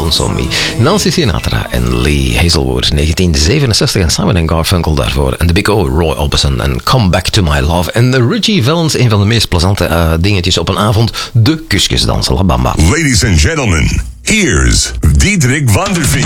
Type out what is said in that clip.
Bounce on Me. Nancy Sinatra en Lee Hazelwood, 1967 en Simon & Garfunkel daarvoor. En de Big O, Roy Orbison en Come Back to My Love. En de Richie Valens, een van de meest plezante dingetjes op een avond, de kusjesdans La Bamba. Ladies and gentlemen, here's Diederik van der Veen.